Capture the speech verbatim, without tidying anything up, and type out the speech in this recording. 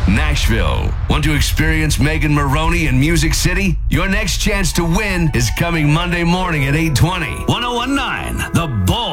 Nashville. Want to experience Megan Maroney in Music City? Your next chance to win is coming Monday morning at eight twenty. ten nineteen The Bull.